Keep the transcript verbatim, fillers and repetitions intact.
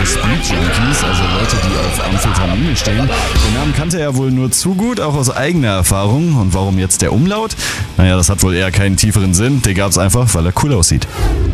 Speed Junkies, also Leute, die auf Amphetamine stehen. Den Namen kannte er wohl nur zu gut, auch aus eigener Erfahrung. Und warum jetzt der Umlaut? Naja, das hat wohl eher keinen tieferen Sinn. Den gab's einfach, weil er cool aussieht.